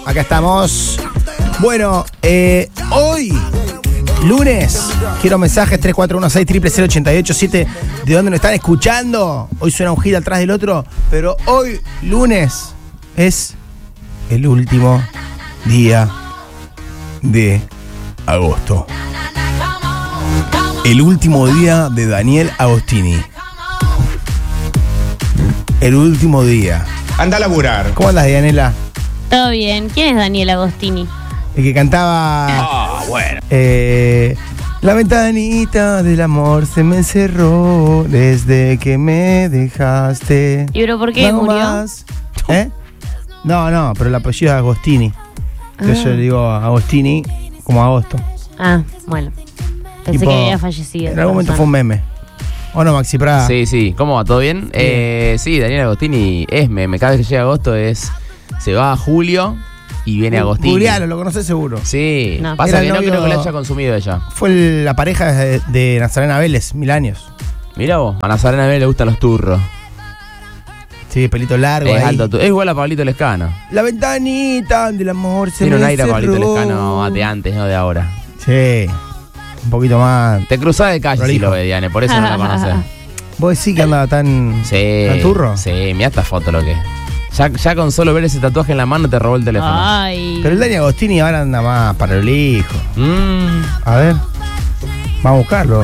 Acá estamos. Bueno, hoy, lunes, quiero mensajes 3416000887 de dónde nos están escuchando. Hoy suena un hit atrás del otro, pero hoy, lunes, es el último día de agosto. El último día de Daniel Agostini. El último día. Anda a laburar. ¿Cómo andas, Dianela? Todo bien. ¿Quién es Daniel Agostini? El que cantaba... Bueno. La ventanita del amor se me cerró desde que me dejaste. ¿Y pero por qué No murió? más. No, pero el apellido es Agostini. Entonces yo le digo Agostini como agosto. Ah, bueno. Pensé Tipo, que había fallecido. En algún momento fue un meme. ¿O no, Maxi Prada? Sí. ¿Cómo va? ¿Todo bien? Sí, Daniel Agostini es meme. Cada vez que llega agosto se va a julio y viene Agostini. Juliano, lo conocés seguro. Sí. No. Pasa Era que el no novio- creo que lo haya consumido ella. Fue la pareja de Nazarena Vélez, 1000 años. Mirá vos, a Nazarena B le gustan los turros. Sí, pelito largo Es ahí. alto. Es igual a Pablito Lescano. La ventanita del amor se Tiene me un aire a Pablito cerró. Lescano de antes, no de ahora. Sí, un poquito más. Te cruzás de calle si Prolijo. lo ves, Diane, por eso no la conocés. ¿Vos decís que andaba tan turro? Sí, mirá esta foto lo que es. Ya con solo ver ese tatuaje en la mano te robó el teléfono. Ay. Pero el Dani Agostini ahora anda más para el hijo. A ver, vamos a buscarlo.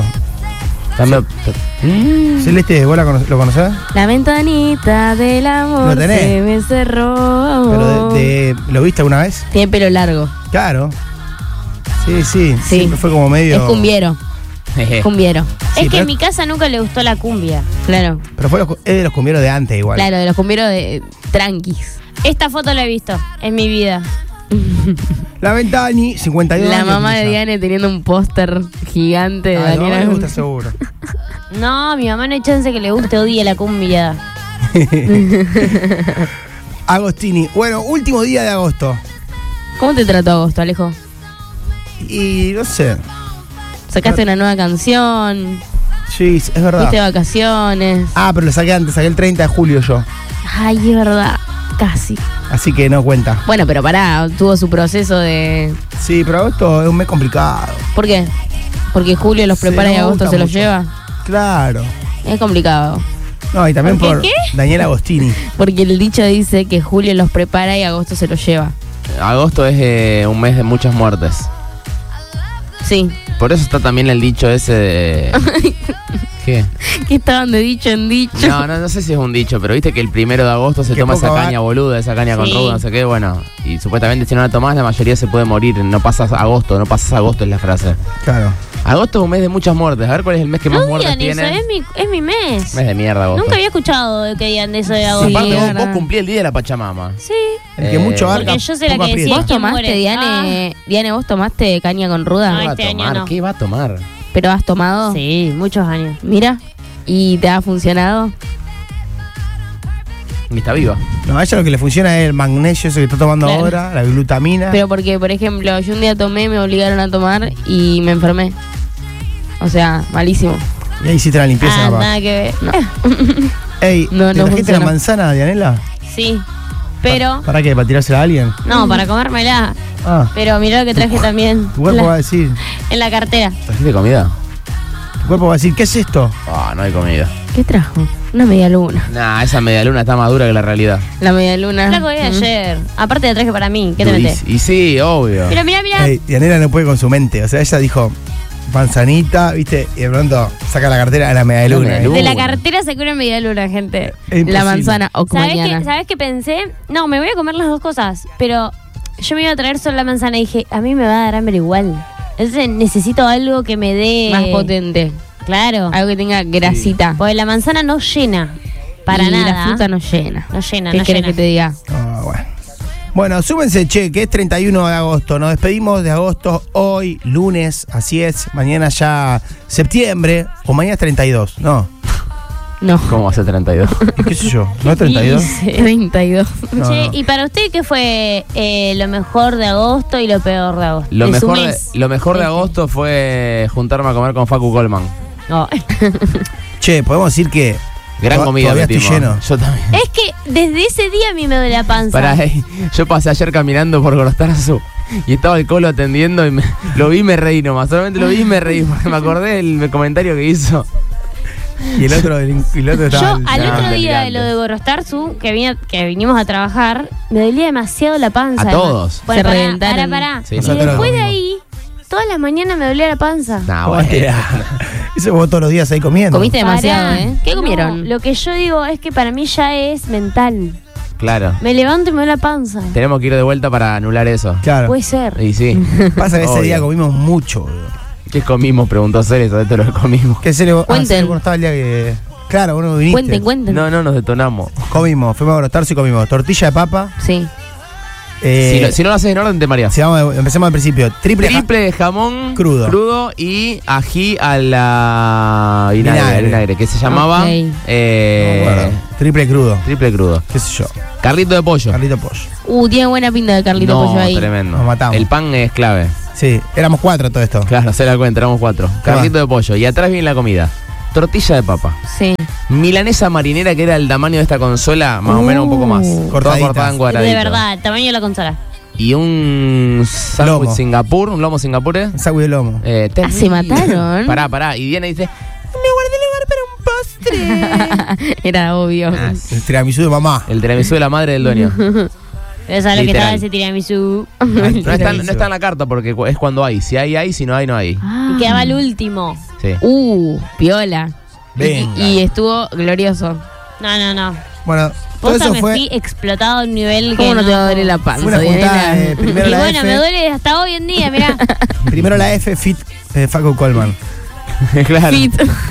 Celeste, ¿vos lo conocés? La ventanita del amor ¿Lo tenés? se me cerró. Pero ¿lo viste alguna vez? Tiene pelo largo. Claro. Sí. Sí. Siempre fue como medio... Es cumbiero. Cumbiero. Sí, Es que pero- en mi casa nunca le gustó la cumbia. Claro. Pero es de los cumbieros de antes igual. Claro, de los cumbieros de tranquis. Esta foto la he visto en mi vida. La Ventani, 52 La años. mamá de tiene Diane teniendo un póster gigante de ya. Daniel No, le Agostini. gusta seguro. No, mi mamá no hay chance que le guste, odie la cumbia. Agostini. Bueno, último día de agosto. ¿Cómo te trató agosto, Alejo? Y no sé. ¿Sacaste una nueva canción? Sí, es verdad. ¿Fuiste de vacaciones? Ah, pero lo saqué antes, saqué el 30 de julio yo. Ay, es verdad. Casi. Así que no cuenta. Bueno, pero pará, tuvo su proceso de... Sí, pero agosto es un mes complicado. ¿Por qué? Porque julio los prepara Sí, y no me agosto gusta se los mucho. lleva. Claro. Es complicado. No, y también ¿Por por qué? Daniel Agostini. Porque el dicho dice que julio los prepara y agosto se los lleva. Agosto es un mes de muchas muertes. Sí. Por eso está también el dicho ese de... ¿Qué? ¿Qué estaban de dicho en dicho? No sé si es un dicho, pero viste que el 1 de agosto se Que toma esa poco caña boluda, esa caña con Sí. ruda, no sé qué, bueno. Y supuestamente si no la tomás, la mayoría se puede morir. No pasas agosto es la frase. Claro. Agosto es un mes de muchas muertes. A ver cuál es el mes que más No muertes digan eso, tiene. es mi mes. Mes de mierda, agosto. Nunca había escuchado que digan de eso de agosto. Aparte, Sí, vos cumplí el día de la Pachamama. Sí. El que mucho arca, Porque yo sé la poco que decía. aprieta. ¿Vos ¿Quién tomaste, muere? Diane, vos tomaste caña con ruda? No, ¿Qué va a este año tomar? no. ¿Qué va a tomar? ¿Pero has tomado? Sí, muchos años. Mira, ¿y te ha funcionado? Y está viva. No, a ella lo que le funciona es el magnesio ese que está tomando Claro. ahora, la glutamina. Pero porque, por ejemplo, yo un día tomé, me obligaron a tomar y me enfermé. O sea, malísimo. Y ahí hiciste la limpieza, capaz. Nada que ver. No. Ey, No, ¿te no trajiste funciona. la manzana, Dianela? Sí, pero... ¿Para qué? ¿Para tirársela a alguien? No, para comérmela. Ah, Pero mirá lo que traje también. tu cuerpo va a decir, En la cartera. ¿Trajiste comida? tu cuerpo va a decir, ¿qué es esto? Ah, no hay comida. ¿Qué trajo? Una media luna. Nah, esa media luna está más dura que la realidad. La media luna. La comí ayer. Aparte la traje para mí. ¿Qué te metes? Y sí, obvio. Mira, mira, mira. Ey, Dianela no puede con su mente. O sea, ella dijo manzanita, ¿viste? Y de pronto saca la cartera de la media luna. media luna. De la cartera saqué una media luna, gente. Es imposible. La manzana o mañana. ¿Sabes qué pensé? No, me voy a comer las dos cosas. Pero yo me iba a traer solo la manzana y dije, a mí me va a dar hambre igual. Entonces necesito algo que me dé... Más potente. Claro. Algo que tenga grasita. Porque la manzana no llena. Para y nada. la fruta no llena. No llena, ¿Qué no querés llena. que te diga? Ah, bueno. Bueno, súmense, che, que es 31 de agosto. Nos despedimos de agosto hoy, lunes, así es. Mañana ya septiembre, o mañana es 32. No, No. ¿Cómo va a ser 32? ¿y qué sé yo? ¿No es 32? 32. No, Che, no. ¿y para usted qué fue lo mejor de agosto y lo peor de agosto? Lo De su mejor, mes. lo mejor de agosto fue juntarme a comer con Facu Colman. No. Che, podemos decir que Gran comida Todavía estoy metimos. lleno. Yo también. Es que desde ese día a mí me duele la panza. Pará, yo pasé ayer caminando por Gorostarzu y estaba el Colo atendiendo y lo vi y me reí nomás. Solamente lo vi y me reí porque me acordé del comentario que hizo. Y el otro estaba. Yo al otro día delirante. de lo de Gorostarzu, que vinimos a trabajar, me dolía demasiado la panza. A todos. Bueno, Se reventaron. Pará. Sí, Y nosotros después de lo ahí, todas las mañanas me dolía la panza. Nah, bueno. Eso vos todos los días ahí comiendo. Comiste demasiado, Pará. ¿eh? ¿Qué No, comieron? lo que yo digo es que para mí ya es mental. Claro. Me levanto y me duele la panza. Tenemos que ir de vuelta para anular eso. Claro. Puede ser. Y sí. Pasa que ese Obvio. día comimos mucho, boludo. ¿Qué comimos? Preguntó Ceres, de todo lo que comimos. ¿Qué serio? Cuenten. Bueno, estaba el día que. Claro, vos no viniste. Cuenten. No, nos detonamos. Comimos, fuimos a Gorostarzu y comimos tortilla de papa. Sí. Si no lo haces en orden, te mareas. Si empecemos al principio. Triple Triple jamón Crudo. y ají a la Vinagre. vinagre, que se llamaba Ok. Bueno, triple crudo. triple crudo. ¿Qué sé yo? Carlito de pollo. Carlito pollo. Tiene buena pinta de Carlito No, Pollo ahí. tremendo. Nos matamos. El pan es clave. Sí, éramos 4 todo esto. Claro, se da cuenta, éramos 4. Carlito de pollo. Y atrás viene la comida. Tortilla de papa. Sí. Milanesa marinera, que era el tamaño de esta consola, más o menos un poco más. Toda Cortadita. cortada en De cuadradito. verdad, el tamaño de la consola. Y un sándwich Lomo. Singapur, un lomo Singapur. Un sándwich de lomo. Se mataron. Pará. Y Diana dice, Era obvio. El tiramisú de mamá. el tiramisú de la madre del dueño. Pero sabes lo que Literal. estaba ese tiramisú. No está en la carta porque es cuando hay. Si hay, si no hay, no hay. Y quedaba el último. Sí. Piola. Venga. Y estuvo glorioso. No. Bueno, todo Posta eso me fue. fui explotado a un nivel ¿Cómo que no te va a doler la panza? Fue una juntada, Diana? primero Y la bueno, F. me duele hasta hoy en día, mirá. Primero la F, Fit, Facu Colman. Claro. Fit.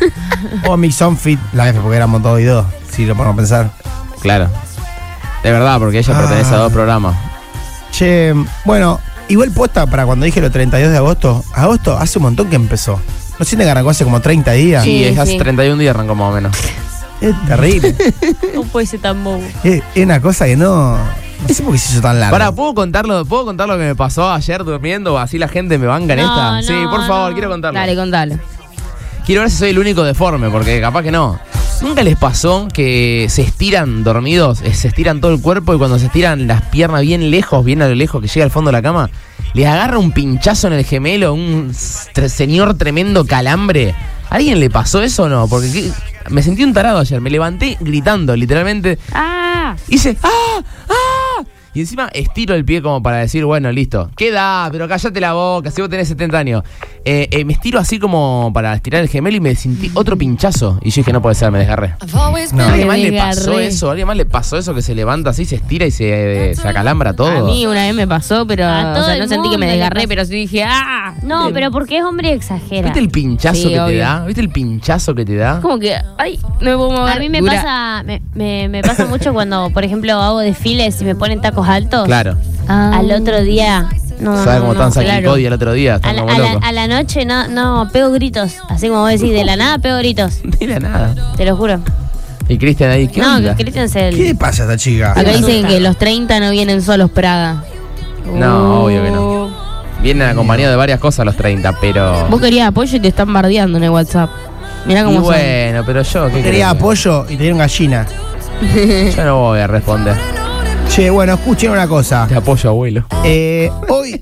O Mixon Fit, la F, porque éramos 2 y 2. Si lo ponemos a pensar. Claro. De verdad, porque ella pertenece a 2 programas. Che, bueno, igual posta para cuando dije lo 32 de agosto. Agosto hace un montón que empezó. ¿No sienten que arrancó hace como 30 días? Sí. Y es hace 31 días arrancó más o menos. Es terrible. No puede ser tan bobo. Es una cosa que no sé por qué se hizo tan largo. Pará, ¿puedo contar lo que me pasó ayer durmiendo? Así la gente me banca en No, esta. Sí, no, por favor, no. quiero contarlo. Dale, contalo. Quiero ver si soy el único deforme, porque capaz que no. ¿Nunca les pasó que se estiran dormidos? Se estiran todo el cuerpo y cuando se estiran las piernas bien lejos, bien a lo lejos que llega al fondo de la cama, les agarra un pinchazo en el gemelo, un señor tremendo calambre? ¿A alguien le pasó eso o no? Porque me sentí un tarado ayer, me levanté gritando, literalmente. ¡Ah! Hice ¡ah! ¡ah! Y encima estiro el pie como para decir, bueno, listo. ¿Qué pero cállate la boca, si vos tenés 70 años. Me estiro así como para estirar el gemelo y me sentí otro pinchazo. Y yo dije, no puede ser, me desgarré. No. ¿A alguien más le desgarré. pasó eso? ¿A alguien más le pasó eso que se levanta así, se estira y se acalambra todo? A mí una vez me pasó, pero A todo no el sentí que me mundo le desgarré, pasa. pero sí dije, ¡ah! No, pero porque es hombre exagera. ¿Viste el pinchazo Sí, que te obvio. da? ¿Viste el pinchazo que te da? Como que, ay, no me puedo mover. A mí me Dura. pasa, me pasa mucho cuando, por ejemplo, hago desfiles y me ponen tacos altos. Claro. Ah. Al otro día. No, ¿Sabes cómo están claro. Saki Cody el otro día? A Están la, como a la- locos. a la noche no, pego gritos. Así como vos decís, de la nada pego gritos. De la nada. Te lo juro. Y Cristian ahí, ¿qué No, onda? que Cristian se ¿Qué le pasa a esta chica? Acá Me dicen asusta. que los 30 no vienen solos, Praga. No, obvio que no. Vienen acompañados de varias cosas los 30, pero... Vos querías apoyo y te están bardeando en el WhatsApp. Mirá Y cómo son. bueno, pero yo... ¿qué Quería querés? apoyo y te dieron gallina. Yo no voy a responder. Che, bueno, escuchen una cosa. Te apoyo, abuelo. Hoy,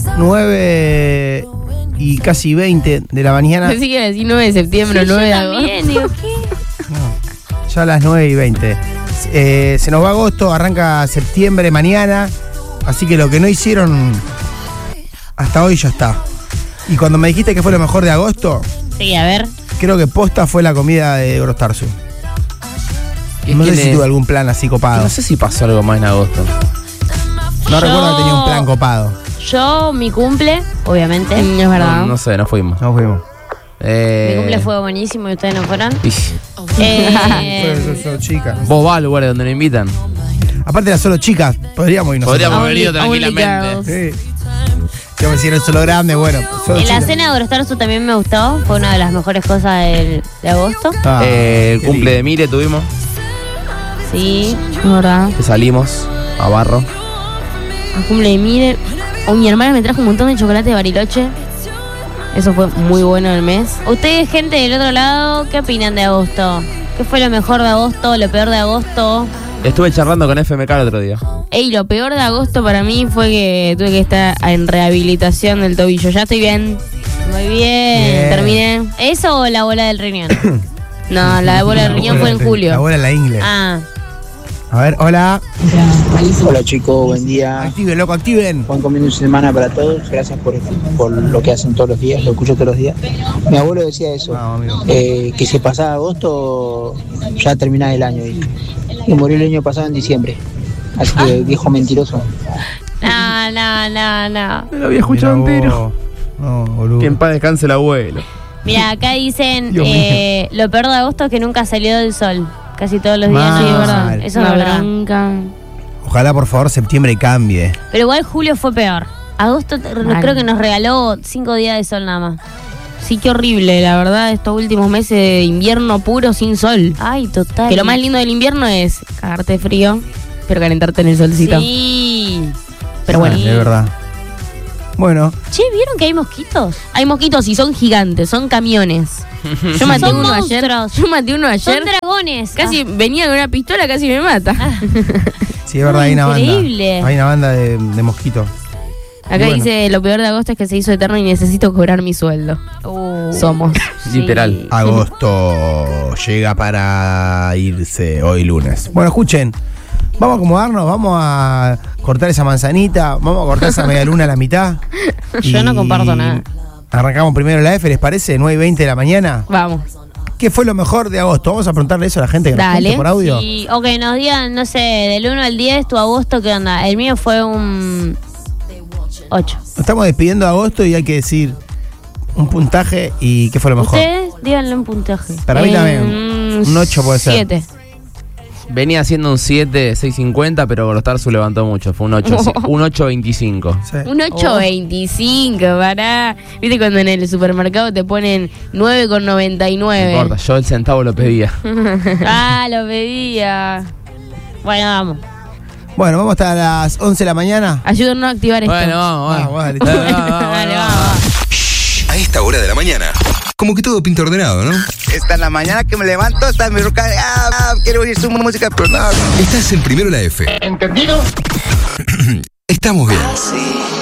9 y casi 20 de la mañana. Pensé que iba a decir 9 de septiembre o Sí, yo 9 de agosto. también, digo, ¿qué? Ya a las 9 y 20. Se nos va agosto, arranca septiembre mañana. Así que lo que no hicieron hasta hoy ya está. Y cuando me dijiste que fue lo mejor de agosto, Sí, a ver. creo que posta fue la comida de Gorostarzu. Es No que sé si tuve algún plan así copado. No sé si pasó algo más en agosto. No Yo- recuerdo que tenía un plan copado. Yo, mi cumple, obviamente. Es verdad. No sé, no fuimos. No fuimos. Mi cumple fue buenísimo y ustedes no fueron. Ish. Solo chicas. Vos vas al lugar donde nos invitan. Aparte eran solo chicas, podríamos irnos. Podríamos haber Only- ido only tranquilamente. girls. Sí. Yo me hicieron solo grande, bueno. Solo En la chicas. cena de Gorostarzu también me gustó. Fue una de las mejores cosas de agosto. Ah, El qué cumple de lindo. Mire tuvimos, Sí. Es verdad. que salimos a Barro. A cumple de Mire. Oh, mi hermana me trajo un montón de chocolate de Bariloche. Eso fue muy bueno el mes. Ustedes, gente del otro lado, ¿qué opinan de agosto? ¿Qué fue lo mejor de agosto, lo peor de agosto? Estuve charlando con FMK el otro día. Ey, lo peor de agosto para mí fue que tuve que estar en rehabilitación del tobillo. Ya estoy bien. Muy bien. Terminé. ¿Eso o la bola del riñón? No, la bola del riñón fue en La julio. bola en la ingle. Ah, A ver, hola. Hola chicos, buen día. Activen, loco, activen. Buen comienzo de semana para todos. Gracias por lo que hacen todos los días, lo escucho todos los días. Mi abuelo decía eso, Vamos, amigo. que si pasaba agosto ya terminaba el año. Y murió el año pasado en diciembre. Así que viejo mentiroso. no. Lo había escuchado Mirá entero. vos. No, boludo. Que en paz descanse el abuelo. Mira, acá dicen, Dios mío. lo peor de agosto es que nunca salió del sol. Casi todos los días. Mal. Sí, es verdad. Eso es Una verdad. bronca. Ojalá, por favor, septiembre cambie. Pero igual julio fue peor. Agosto creo que nos regaló 5 días de sol nada más. Sí, qué horrible, la verdad, estos últimos meses de invierno puro sin sol. Ay, total. Que lo más lindo del invierno es cagarte de frío, pero calentarte en el solcito. Sí. Pero bueno. Es verdad. Bueno, Che, ¿vieron que hay mosquitos? Hay mosquitos y son gigantes, son camiones. Yo maté Son uno monstruos. ayer. Yo maté uno Son ayer. dragones. Casi venía con una pistola, casi me mata. sí, es verdad, hay una banda. Increíble. Hay una banda de mosquitos. Acá Bueno. dice, lo peor de agosto es que se hizo eterno y necesito cobrar mi sueldo. Somos. Literal. Agosto llega para irse hoy lunes. Bueno, escuchen. Vamos a acomodarnos, vamos a cortar esa manzanita, vamos a cortar esa media luna a la mitad. Yo no comparto nada. Arrancamos primero la F, ¿les parece? 9:20 de la mañana. Vamos. ¿Qué fue lo mejor de agosto? Vamos a preguntarle eso a la gente que nos Dale. cuente por audio. Sí, o que nos digan, no sé, del 1 al 10, tu agosto, ¿qué onda? El mío fue un 8. Nos estamos despidiendo de agosto y hay que decir un puntaje y qué fue lo mejor. Ustedes, díganle un puntaje. Para mí también. Un 8 puede ser. 7. Venía siendo un 7, 6.50, pero Gorostarzu levantó mucho. Fue un 8, un 8.25. Sí. Un 8.25, pará. Viste cuando en el supermercado te ponen 9,99. No importa, yo el centavo lo pedía. Ah, lo pedía. Bueno, vamos. Bueno, vamos hasta las 11 de la mañana. Ayúdanos a activar esto. Bueno, vamos. Dale. Dale, vamos. A esta hora de la mañana, como que todo pinta ordenado, ¿no? Esta en la mañana que me levanto, está mi ruca. Quiero oír su música, pero no. Estás en Primero la F. ¿Entendido? Estamos bien.